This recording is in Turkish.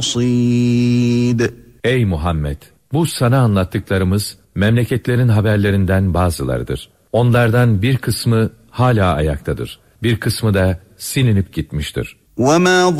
Ey Muhammed! Bu sana anlattıklarımız memleketlerin haberlerinden bazılarıdır. Onlardan bir kısmı hala ayaktadır. Bir kısmı da silinip gitmiştir. وَمَا